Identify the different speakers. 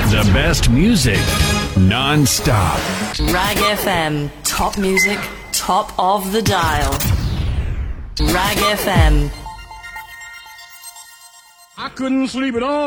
Speaker 1: The best music, non-stop.
Speaker 2: Rag FM, top music, top of the dial. Rag FM.
Speaker 3: I couldn't sleep at all.